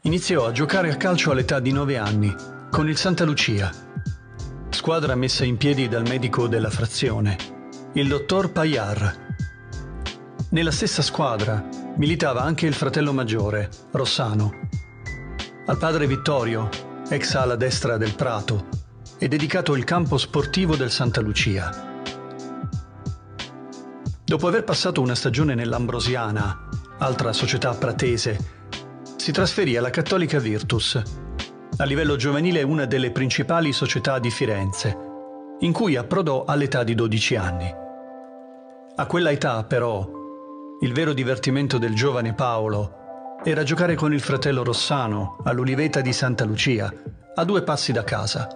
Iniziò a giocare a calcio all'età di 9 anni, con il Santa Lucia, squadra messa in piedi dal medico della frazione, il dottor Payar. Nella stessa squadra militava anche il fratello maggiore, Rossano. Al padre Vittorio, ex ala destra del Prato, è dedicato il campo sportivo del Santa Lucia. Dopo aver passato una stagione nell'Ambrosiana, altra società pratese, si trasferì alla Cattolica Virtus, a livello giovanile una delle principali società di Firenze, in cui approdò all'età di 12 anni. A quella età, però, il vero divertimento del giovane Paolo era giocare con il fratello Rossano all'Uliveta di Santa Lucia, a 2 passi da casa.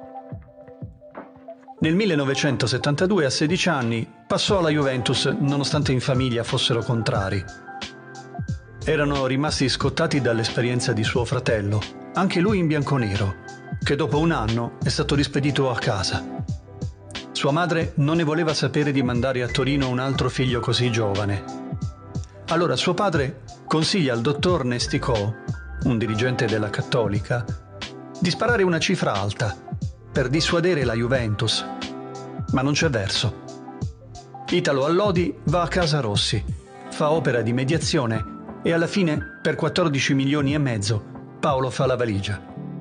Nel 1972, a 16 anni, passò alla Juventus nonostante in famiglia fossero contrari. Erano rimasti scottati dall'esperienza di suo fratello, anche lui in bianconero, che dopo un anno è stato rispedito a casa. Sua madre non ne voleva sapere di mandare a Torino un altro figlio così giovane. Allora suo padre consiglia al dottor Nesticò, un dirigente della Cattolica, di sparare una cifra alta per dissuadere la Juventus, ma non c'è verso. Italo Allodi va a casa Rossi, fa opera di mediazione e alla fine, per 14 milioni e mezzo, Paolo fa la valigia.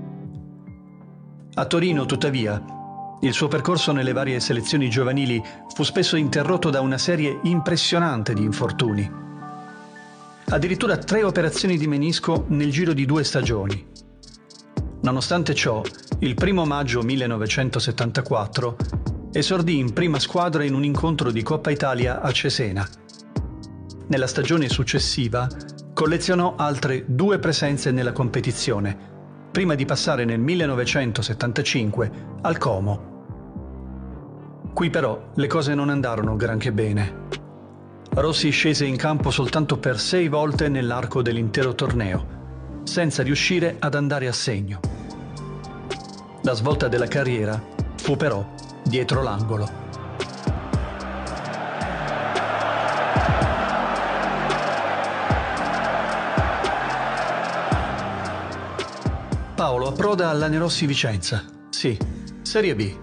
A Torino, tuttavia, il suo percorso nelle varie selezioni giovanili fu spesso interrotto da una serie impressionante di infortuni. Addirittura 3 operazioni di menisco nel giro di 2 stagioni. Nonostante ciò, il 1 maggio 1974 esordì in prima squadra in un incontro di Coppa Italia a Cesena. Nella stagione successiva collezionò altre 2 presenze nella competizione, prima di passare nel 1975 al Como. Qui però le cose non andarono granché bene. Rossi scese in campo soltanto per 6 volte nell'arco dell'intero torneo, senza riuscire ad andare a segno. La svolta della carriera fu però dietro l'angolo. Paolo approda al Lanerossi Vicenza, sì, Serie B,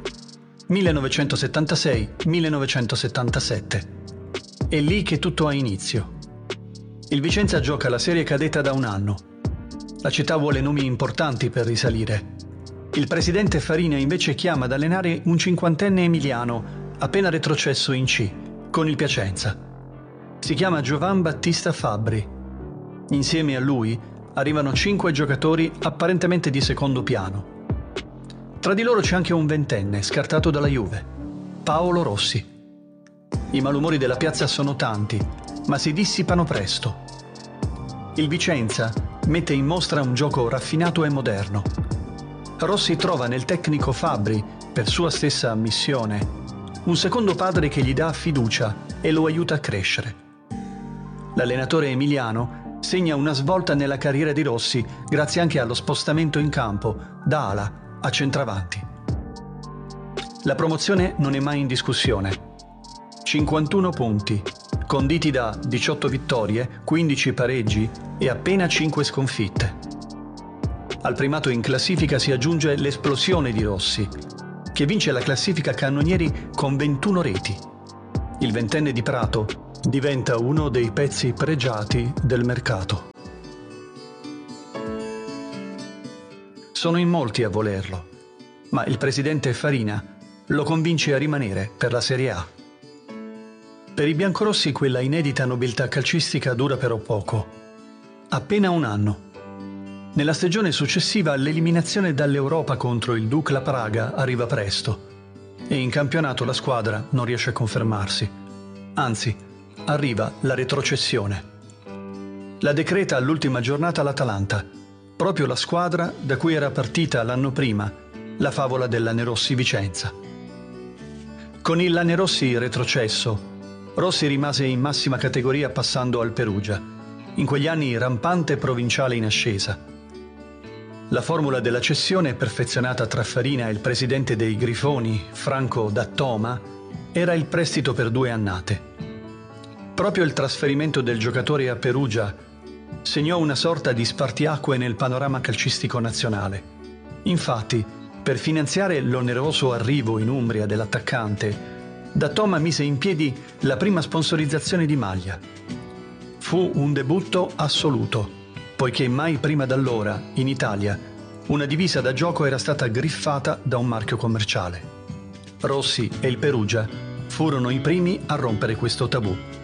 1976-1977. È lì che tutto ha inizio. Il Vicenza gioca la serie cadetta da un anno. La città vuole nomi importanti per risalire. Il presidente Farina invece chiama ad allenare un 50enne emiliano appena retrocesso in C, con il Piacenza. Si chiama Giovan Battista Fabbri. Insieme a lui arrivano 5 giocatori apparentemente di secondo piano. Tra di loro c'è anche un 20enne scartato dalla Juve, Paolo Rossi. I malumori della piazza sono tanti, ma si dissipano presto. Il Vicenza mette in mostra un gioco raffinato e moderno. Rossi trova nel tecnico Fabbri, per sua stessa ammissione, un secondo padre che gli dà fiducia e lo aiuta a crescere. L'allenatore emiliano segna una svolta nella carriera di Rossi grazie anche allo spostamento in campo da ala a centravanti. La promozione non è mai in discussione. 51 punti, conditi da 18 vittorie, 15 pareggi e appena 5 sconfitte. Al primato in classifica si aggiunge l'esplosione di Rossi, che vince la classifica cannonieri con 21 reti. Il 20enne di Prato diventa uno dei pezzi pregiati del mercato. Sono in molti a volerlo, ma il presidente Farina lo convince a rimanere per la Serie A. Per i biancorossi quella inedita nobiltà calcistica dura però poco, appena un anno. Nella stagione successiva l'eliminazione dall'Europa contro il Dukla Praga arriva presto e in campionato la squadra non riesce a confermarsi. Anzi, arriva la retrocessione. La decreta all'ultima giornata l'Atalanta, proprio la squadra da cui era partita l'anno prima la favola del Lanerossi Vicenza. Con il Lanerossi retrocesso, Rossi rimase in massima categoria passando al Perugia, in quegli anni rampante provinciale in ascesa. La formula della cessione, perfezionata tra Farina e il presidente dei Grifoni, Franco Dattoma, era il prestito per 2 annate. Proprio il trasferimento del giocatore a Perugia segnò una sorta di spartiacque nel panorama calcistico nazionale. Infatti, per finanziare l'oneroso arrivo in Umbria dell'attaccante, Da Toma mise in piedi la prima sponsorizzazione di maglia. Fu un debutto assoluto, poiché mai prima d'allora, in Italia, una divisa da gioco era stata griffata da un marchio commerciale. Rossi e il Perugia furono i primi a rompere questo tabù.